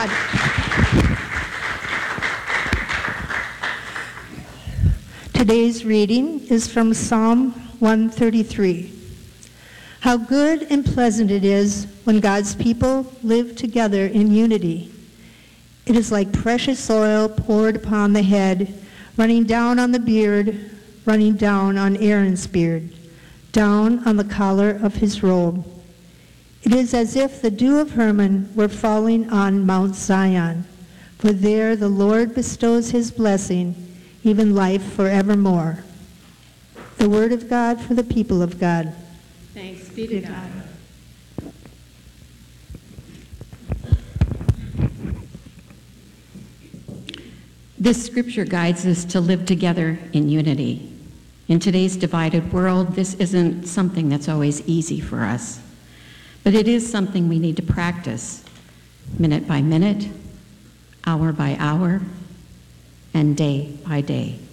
God. Today's reading is from Psalm 133. How good and pleasant it is when God's people live together in unity. It is like precious oil poured upon the head, running down on the beard, running down on Aaron's beard, down on the collar of his robe. It is as if the dew of Hermon were falling on Mount Zion, for there the Lord bestows his blessing, even life forevermore. The word of God for the people of God. Thanks be to God. This scripture guides us to live together in unity. In today's divided world, this isn't something that's always easy for us, but it is something we need to practice minute by minute, hour by hour, and day by day.